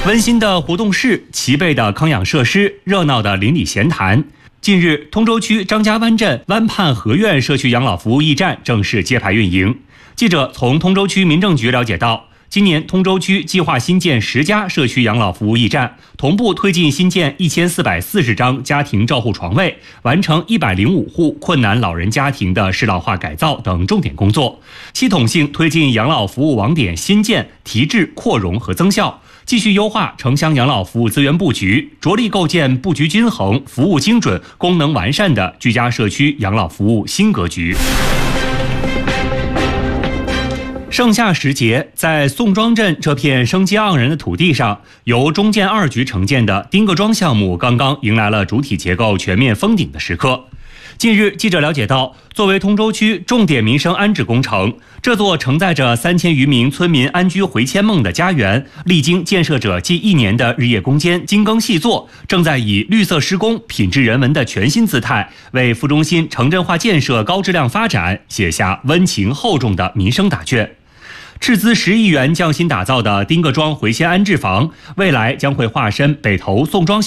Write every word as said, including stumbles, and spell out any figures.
温馨的活动室、齐备的康养设施、热闹的邻里闲谈。近日，通州区张家湾镇湾畔合苑社区养老服务驿站正式揭牌运营。记者从通州区民政局了解到，今年通州区计划新建十家社区养老服务驿站，同步推进新建一千四百四十张家庭照护床位，完成一百零五户困难老人家庭的适老化改造等重点工作，系统性推进养老服务网点新建、提质、扩容和增效，继续优化城乡养老服务资源布局，着力构建布局均衡、服务精准、功能完善的居家社区养老服务新格局。盛夏时节，在宋庄镇这片生机盎然的土地上，由中建二局承建的丁各庄项目刚刚迎来了主体结构全面封顶的时刻。近日，记者了解到，作为通州区重点民生安置工程，这座承载着三千余名村民安居回迁梦的家园，历经建设者近一年的日夜攻坚、精耕细作，正在以绿色施工、品质人文的全新姿态，为副中心城镇化建设高质量发展写下温情厚重的民生答卷。斥资十亿元匠心打造的丁各庄回迁安置房，未来将会化身北投宋庄